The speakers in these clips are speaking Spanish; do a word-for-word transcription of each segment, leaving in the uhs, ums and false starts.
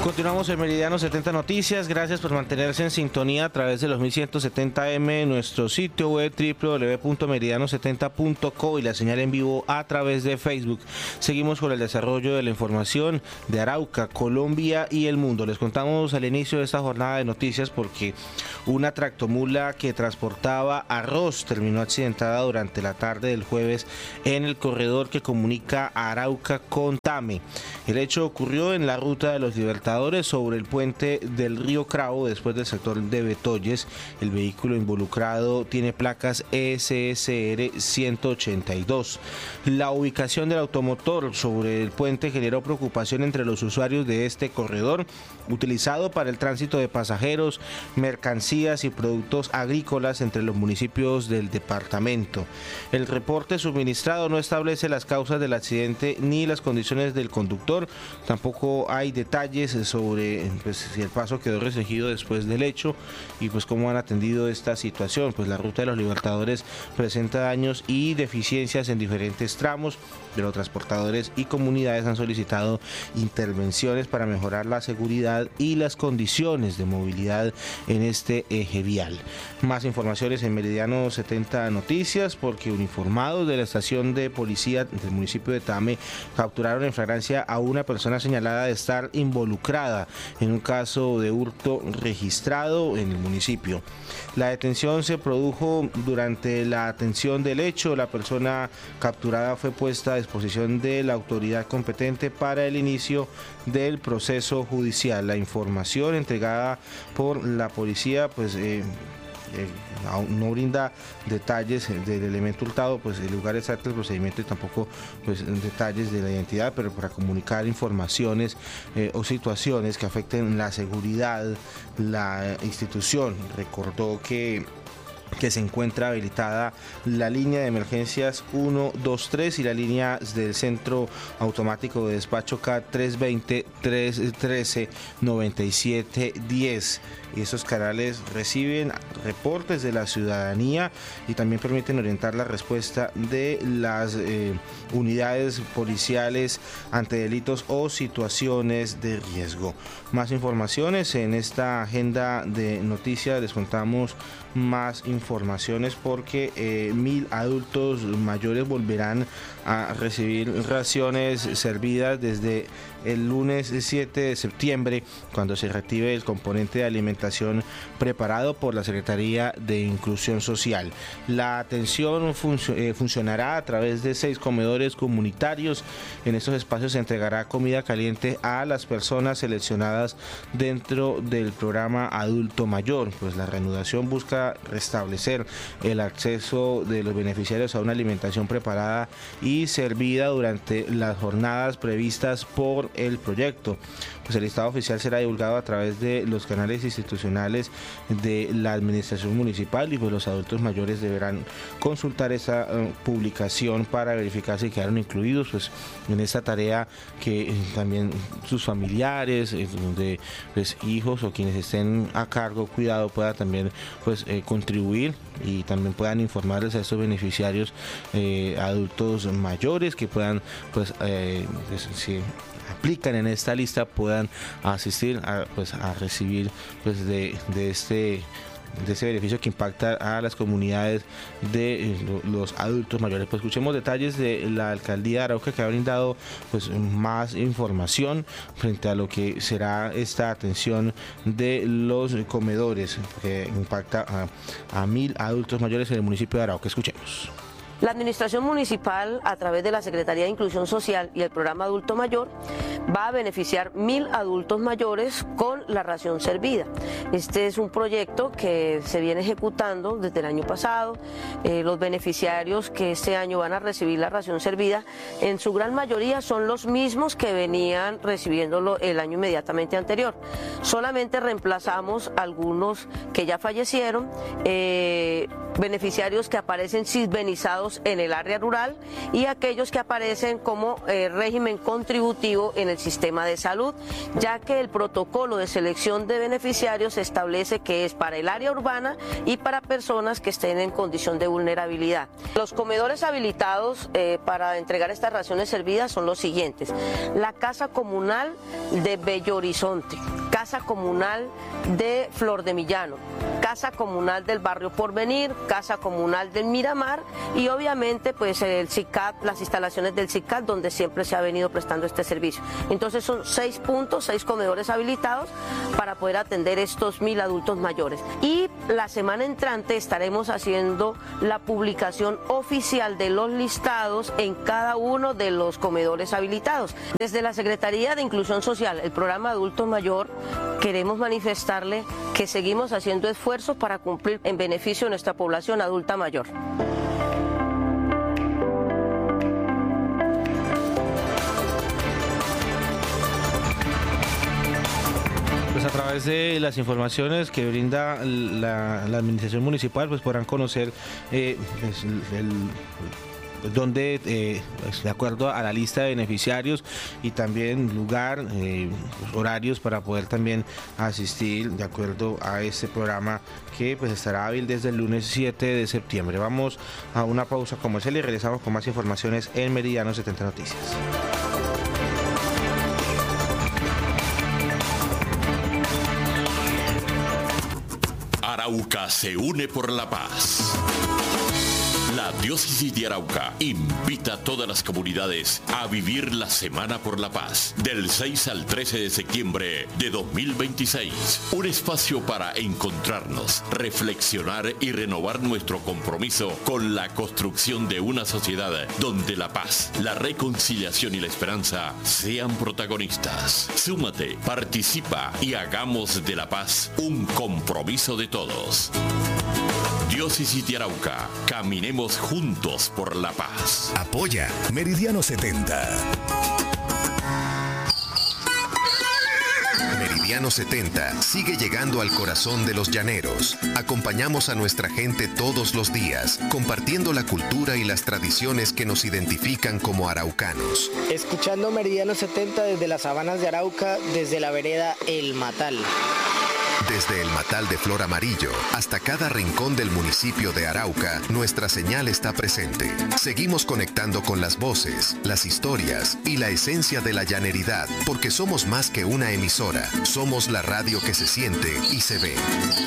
Continuamos en Meridiano setenta Noticias. Gracias por mantenerse en sintonía a través de los mil ciento setenta eme, nuestro sitio web doble u doble u doble u punto meridiano setenta punto co y la señal en vivo a través de Facebook. Seguimos con el desarrollo de la información de Arauca, Colombia y el mundo. Les contamos al inicio de esta jornada de noticias porque una tractomula que transportaba arroz terminó accidentada durante la tarde del jueves en el corredor que comunica a Arauca con Tame. El hecho ocurrió en la ruta de los Libertadores sobre el puente del río Cravo, después del sector de Betoyes. El vehículo involucrado tiene placas E S S R ciento ochenta y dos. La ubicación del automotor sobre el puente generó preocupación entre los usuarios de este corredor, utilizado para el tránsito de pasajeros, mercancías y productos agrícolas entre los municipios del departamento. El reporte suministrado no establece las causas del accidente ni las condiciones del conductor. Tampoco hay detalles sobre pues, si el paso quedó restringido después del hecho y pues cómo han atendido esta situación. Pues la ruta de los Libertadores presenta daños y deficiencias en diferentes tramos, pero transportadores y comunidades han solicitado intervenciones para mejorar la seguridad y las condiciones de movilidad en este eje vial. Más informaciones en Meridiano setenta Noticias, porque uniformados de la estación de policía del municipio de Tame capturaron en flagrancia a una persona señalada de estar involucrada en un caso de hurto registrado en el municipio. La detención se produjo durante la atención del hecho. La persona capturada fue puesta a disposición de la autoridad competente para el inicio del proceso judicial. La información entregada por la policía pues eh, Eh, no brinda detalles del elemento hurtado, pues el lugar exacto del procedimiento y tampoco pues detalles de la identidad, pero para comunicar informaciones eh, o situaciones que afecten la seguridad, la institución. Recordó que que se encuentra habilitada la línea de emergencias ciento veintitrés y la línea del Centro Automático de Despacho K trescientos veinte, trescientos trece, noventa y siete diez. Y esos canales reciben reportes de la ciudadanía y también permiten orientar la respuesta de las eh, unidades policiales ante delitos o situaciones de riesgo. Más informaciones en esta agenda de noticias. Les contamos más informaciones porque eh, mil adultos mayores volverán a recibir raciones servidas desde el lunes siete de septiembre, cuando se reactive el componente de alimentación preparado por la Secretaría de Inclusión Social. La atención func- eh, funcionará a través de seis comedores comunitarios. En estos espacios se entregará comida caliente a las personas seleccionadas dentro del programa Adulto Mayor. Pues la reanudación busca restablecer el acceso de los beneficiarios a una alimentación preparada y servida durante las jornadas previstas por el proyecto. Pues el listado oficial será divulgado a través de los canales institucionales de la administración municipal y pues los adultos mayores deberán consultar esa uh, publicación para verificar si quedaron incluidos pues en esta tarea, que eh, también sus familiares, eh, de pues, hijos o quienes estén a cargo, cuidado, pueda también pues eh, contribuir y también puedan informarles a estos beneficiarios eh, adultos mayores que puedan pues, eh, pues si aplican en esta lista puedan asistir a, pues, a recibir pues, de, de este de ese beneficio que impacta a las comunidades de los adultos mayores. Pues escuchemos detalles de la alcaldía de Arauca, que ha brindado pues más información frente a lo que será esta atención de los comedores que impacta a, a mil adultos mayores en el municipio de Arauca. Escuchemos. La Administración Municipal, a través de la Secretaría de Inclusión Social y el Programa Adulto Mayor, va a beneficiar mil adultos mayores con la ración servida. Este es un proyecto que se viene ejecutando desde el año pasado. Eh, los beneficiarios que este año van a recibir la ración servida, en su gran mayoría son los mismos que venían recibiéndolo el año inmediatamente anterior. Solamente reemplazamos algunos que ya fallecieron, eh, beneficiarios que aparecen cisbenizados en el área rural y aquellos que aparecen como eh, régimen contributivo en el sistema de salud, ya que el protocolo de selección de beneficiarios establece que es para el área urbana y para personas que estén en condición de vulnerabilidad. Los comedores habilitados eh, para entregar estas raciones servidas son los siguientes: la Casa Comunal de Bello Horizonte, Casa Comunal de Flor de Millano, Casa Comunal del Barrio Porvenir, Casa Comunal del Miramar y obviamente pues el C I C A T, las instalaciones del C I C A T donde siempre se ha venido prestando este servicio. Entonces son seis puntos, seis comedores habilitados para poder atender estos mil adultos mayores. Y la semana entrante estaremos haciendo la publicación oficial de los listados en cada uno de los comedores habilitados. Desde la Secretaría de Inclusión Social, el programa Adulto Mayor, queremos manifestarle que seguimos haciendo esfuerzos para cumplir en beneficio de nuestra población adulta mayor. Pues a través de las informaciones que brinda la, la administración municipal, pues podrán conocer eh, pues el, el donde, eh, pues de acuerdo a la lista de beneficiarios y también lugar, eh, horarios para poder también asistir de acuerdo a este programa que pues estará hábil desde el lunes siete de septiembre. Vamos a una pausa comercial y regresamos con más informaciones en Meridiano setenta Noticias. Arauca se une por la paz. La Diócesis de Arauca invita a todas las comunidades a vivir la Semana por la Paz del seis al trece de septiembre de dos mil veintiséis. Un espacio para encontrarnos, reflexionar y renovar nuestro compromiso con la construcción de una sociedad donde la paz, la reconciliación y la esperanza sean protagonistas. Súmate, participa y hagamos de la paz un compromiso de todos. Diócesis de Arauca, caminemos juntos por la paz. Apoya Meridiano setenta. Meridiano setenta sigue llegando al corazón de los llaneros. Acompañamos a nuestra gente todos los días, compartiendo la cultura y las tradiciones que nos identifican como araucanos. Escuchando Meridiano setenta desde las sabanas de Arauca, desde la vereda El Matal. Desde el Matal de Flor Amarillo hasta cada rincón del municipio de Arauca, nuestra señal está presente. Seguimos conectando con las voces, las historias y la esencia de la llaneridad, porque somos más que una emisora. Somos la radio que se siente y se ve.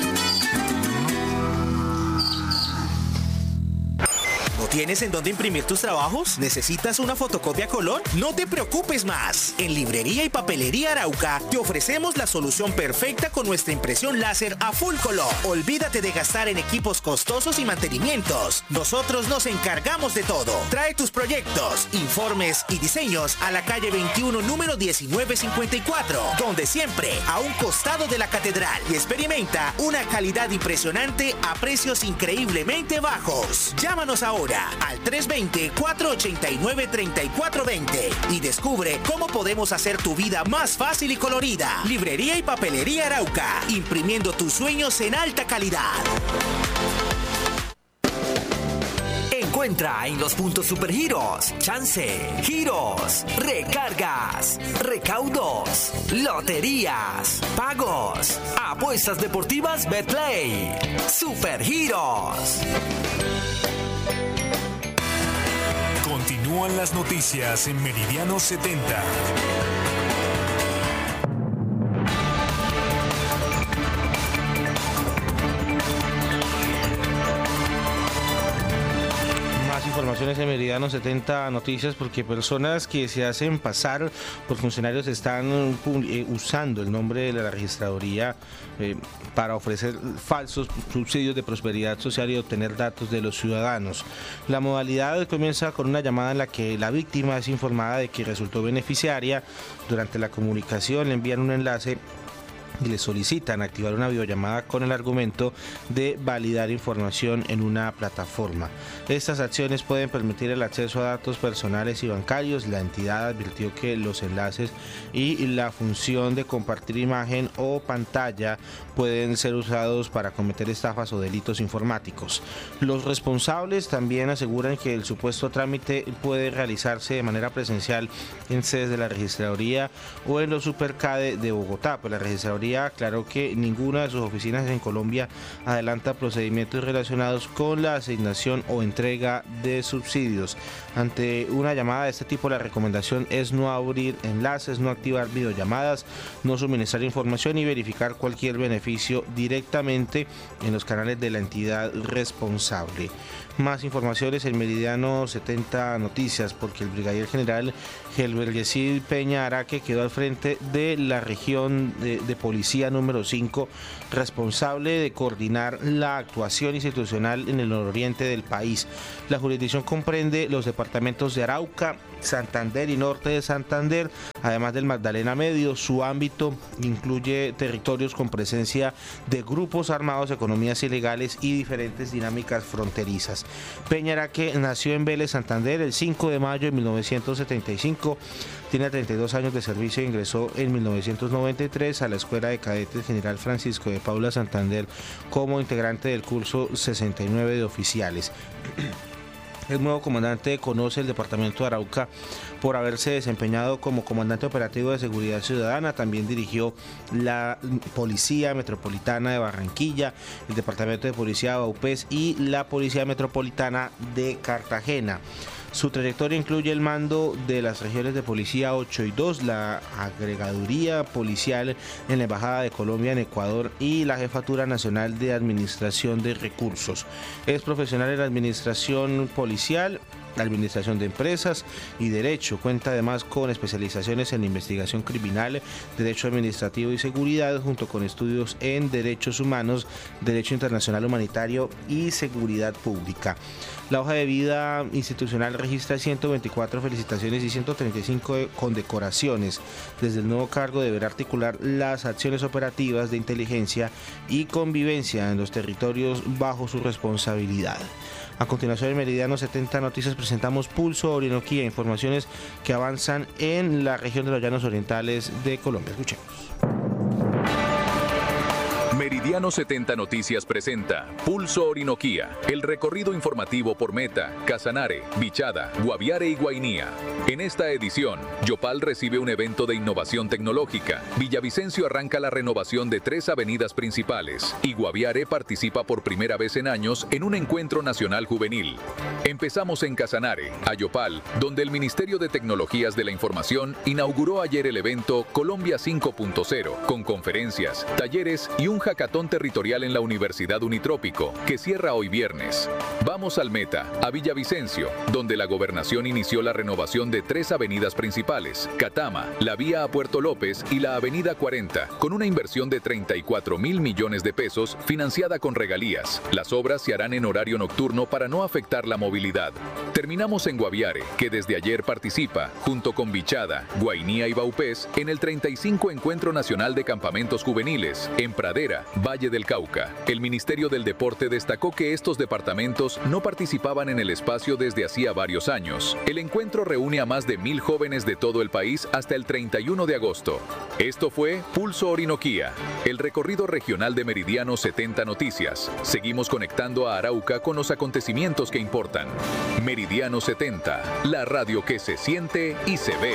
¿Tienes en dónde imprimir tus trabajos? ¿Necesitas una fotocopia a color? No te preocupes más. En Librería y Papelería Arauca te ofrecemos la solución perfecta con nuestra impresión láser a full color. Olvídate de gastar en equipos costosos y mantenimientos. Nosotros nos encargamos de todo. Trae tus proyectos, informes y diseños a la calle veintiuno, número diecinueve cincuenta y cuatro, donde siempre a un costado de la catedral, y experimenta una calidad impresionante a precios increíblemente bajos. Llámanos ahora al tres dos cero, cuatro ocho nueve, tres cuatro dos cero y descubre cómo podemos hacer tu vida más fácil y colorida. Librería y Papelería Arauca, imprimiendo tus sueños en alta calidad. Encuentra en los puntos Supergiros, chance, giros, recargas, recaudos, loterías, pagos, apuestas deportivas Betplay. Supergiros. Continúan las noticias en Meridiano setenta. Más informaciones en Meridiano setenta Noticias, porque personas que se hacen pasar por funcionarios están eh, usando el nombre de la registraduría eh, para ofrecer falsos subsidios de prosperidad social y obtener datos de los ciudadanos. La modalidad comienza con una llamada en la que la víctima es informada de que resultó beneficiaria. Durante la comunicación le envían un enlace y le solicitan activar una videollamada con el argumento de validar información en una plataforma. Estas acciones pueden permitir el acceso a datos personales y bancarios. La entidad advirtió que los enlaces y la función de compartir imagen o pantalla pueden ser usados para cometer estafas o delitos informáticos. Los responsables también aseguran que el supuesto trámite puede realizarse de manera presencial en sedes de la registraduría o en los Supercade de Bogotá, pues la registraduría aclaró que ninguna de sus oficinas en Colombia adelanta procedimientos relacionados con la asignación o entrega de subsidios. Ante una llamada de este tipo, la recomendación es no abrir enlaces, no activar videollamadas, no suministrar información y verificar cualquier beneficio directamente en los canales de la entidad responsable. Más informaciones en Meridiano setenta Noticias, porque el brigadier general Gelbergesid Peña Araque quedó al frente de la región de, de policía número cinco, responsable de coordinar la actuación institucional en el nororiente del país. La jurisdicción comprende los departamentos de Arauca, Santander y Norte de Santander, además del Magdalena Medio. Su ámbito incluye territorios con presencia de grupos armados, economías ilegales y diferentes dinámicas fronterizas. Peña Araque nació en Vélez, Santander, el cinco de mayo de mil novecientos setenta y cinco. Tiene treinta y dos años de servicio e ingresó en mil novecientos noventa y tres a la Escuela de Cadetes General Francisco de Paula Santander como integrante del curso sesenta y nueve de oficiales. El nuevo comandante conoce el departamento de Arauca por haberse desempeñado como comandante operativo de seguridad ciudadana. También dirigió la Policía Metropolitana de Barranquilla, el departamento de policía de Vaupés y la Policía Metropolitana de Cartagena. Su trayectoria incluye el mando de las regiones de policía ocho y dos, la agregaduría policial en la Embajada de Colombia en Ecuador y la Jefatura Nacional de Administración de Recursos. Es profesional en la administración policial, administración de empresas y derecho. Cuenta además con especializaciones en investigación criminal, derecho administrativo y seguridad, junto con estudios en derechos humanos, derecho internacional humanitario y seguridad pública. La hoja de vida institucional registra ciento veinticuatro felicitaciones y ciento treinta y cinco condecoraciones. Desde el nuevo cargo deberá articular las acciones operativas de inteligencia y convivencia en los territorios bajo su responsabilidad. A continuación, en Meridiano setenta Noticias presentamos Pulso Orinoquía, informaciones que avanzan en la región de los Llanos Orientales de Colombia. Escuchemos. Meridiano setenta Noticias presenta Pulso Orinoquía, el recorrido informativo por Meta, Casanare, Bichada, Guaviare y Guainía. En esta edición, Yopal recibe un evento de innovación tecnológica, Villavicencio arranca la renovación de tres avenidas principales y Guaviare participa por primera vez en años en un encuentro nacional juvenil. Empezamos en Casanare, Ayopal, donde el Ministerio de Tecnologías de la Información inauguró ayer el evento Colombia cinco punto cero, con conferencias, talleres y un hackathon territorial en la Universidad Unitrópico, que cierra hoy viernes. Vamos al Meta, a Villavicencio, donde la gobernación inició la renovación de tres avenidas principales, Catama, la vía a Puerto López y la avenida cuarenta, con una inversión de treinta y cuatro mil millones de pesos financiada con regalías. Las obras se harán en horario nocturno para no afectar la movilidad. Terminamos en Guaviare, que desde ayer participa, junto con Bichada, Guainía y Vaupés, en el treinta y cinco Encuentro Nacional de Campamentos Juveniles, en Pradera, Valle del Cauca. El Ministerio del Deporte destacó que estos departamentos no participaban en el espacio desde hacía varios años. El encuentro reúne a más de mil jóvenes de todo el país hasta el treinta y uno de agosto. Esto fue Pulso Orinoquía, el recorrido regional de Meridiano setenta Noticias. Seguimos conectando a Arauca con los acontecimientos que importan. Meridiano setenta, la radio que se siente y se ve.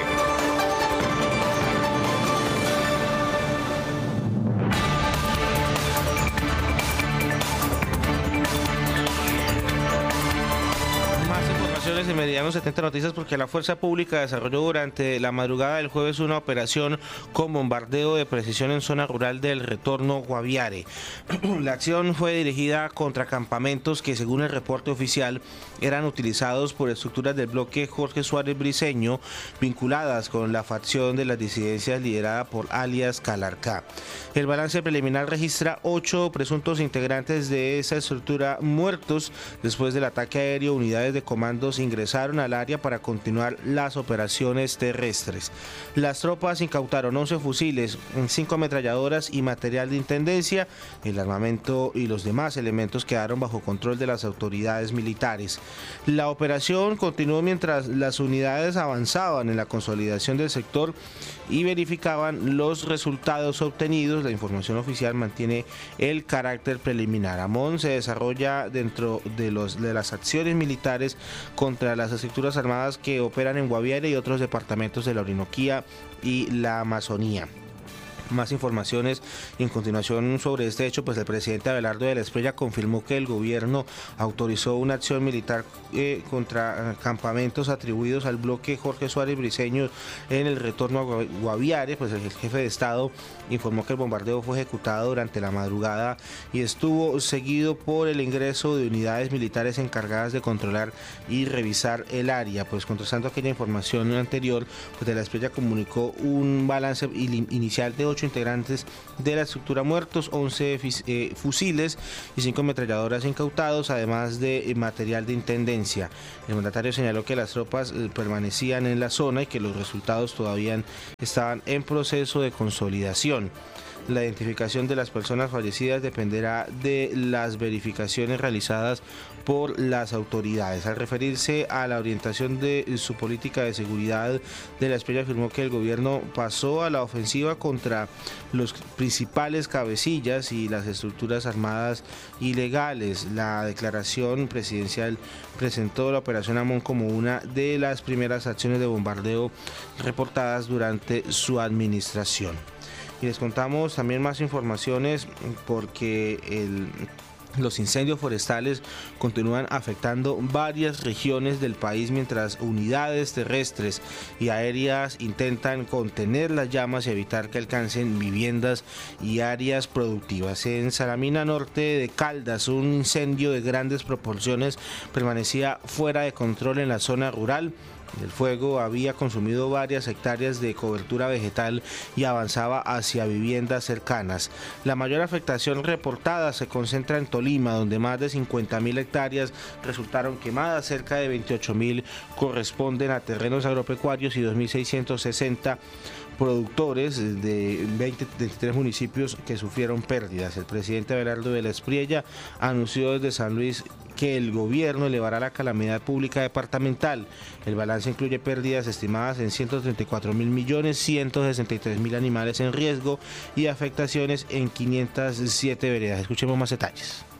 En Meridiano setenta Noticias, porque la Fuerza Pública desarrolló durante la madrugada del jueves una operación con bombardeo de precisión en zona rural del Retorno Guaviare. La acción fue dirigida contra campamentos que, según el reporte oficial, eran utilizados por estructuras del bloque Jorge Suárez Briceño vinculadas con la facción de las disidencias liderada por alias Calarcá. El balance preliminar registra ocho presuntos integrantes de esa estructura muertos después del ataque aéreo. Unidades de comandos ingresaron ingresaron al área para continuar las operaciones terrestres. Las tropas incautaron once fusiles, cinco ametralladoras y material de intendencia. El armamento y los demás elementos quedaron bajo control de las autoridades militares. La operación continuó mientras las unidades avanzaban en la consolidación del sector y verificaban los resultados obtenidos. La información oficial mantiene el carácter preliminar. AMON se desarrolla dentro de, los, de las acciones militares contra las estructuras armadas que operan en Guaviare y otros departamentos de la Orinoquía y la Amazonía. Más informaciones y en continuación sobre este hecho, pues el presidente Abelardo de la Espriella confirmó que el gobierno autorizó una acción militar eh, contra campamentos atribuidos al bloque Jorge Suárez Briceño en el retorno a Guaviare. Pues el jefe de Estado informó que el bombardeo fue ejecutado durante la madrugada y estuvo seguido por el ingreso de unidades militares encargadas de controlar y revisar el área. Pues contrastando aquella información anterior, pues de la Espriella comunicó un balance inicial de ocho integrantes de la estructura muertos, once eh, fusiles y cinco ametralladoras incautados, además de eh, material de intendencia. El mandatario señaló que las tropas eh, permanecían en la zona y que los resultados todavía estaban en proceso de consolidación. La identificación de las personas fallecidas dependerá de las verificaciones realizadas por las autoridades. Al referirse a la orientación de su política de seguridad, de la Espriella afirmó que el gobierno pasó a la ofensiva contra los principales cabecillas y las estructuras armadas ilegales. La declaración presidencial presentó la operación AMON como una de las primeras acciones de bombardeo reportadas durante su administración. Y les contamos también más informaciones porque el, los incendios forestales continúan afectando varias regiones del país mientras unidades terrestres y aéreas intentan contener las llamas y evitar que alcancen viviendas y áreas productivas. En Salamina Norte de Caldas, un incendio de grandes proporciones permanecía fuera de control en la zona rural. El fuego había consumido varias hectáreas de cobertura vegetal y avanzaba hacia viviendas cercanas. La mayor afectación reportada se concentra en Tolima, donde más de cincuenta mil hectáreas resultaron quemadas, cerca de veintiocho mil corresponden a terrenos agropecuarios y dos mil seiscientos sesenta productores de veinte, veintitrés municipios que sufrieron pérdidas. El presidente Abelardo de la Espriella anunció desde San Luis que el gobierno elevará la calamidad pública departamental. El balance incluye pérdidas estimadas en ciento treinta y cuatro mil millones, ciento sesenta y tres mil animales en riesgo y afectaciones en quinientas siete veredas. Escuchemos más detalles.